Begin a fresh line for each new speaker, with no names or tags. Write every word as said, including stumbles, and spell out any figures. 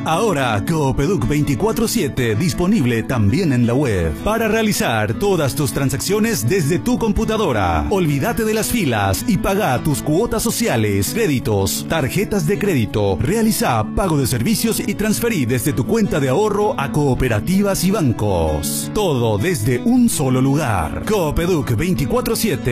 Ahora Coopeduc veinticuatro siete disponible también en la web para realizar todas tus transacciones desde tu computadora. Olvídate de las filas y paga tus cuotas sociales, créditos, tarjetas de crédito. Realiza pago de servicios y transferí desde tu cuenta de ahorro a cooperativas y bancos. Todo desde un solo lugar. Coopeduc veinticuatro siete.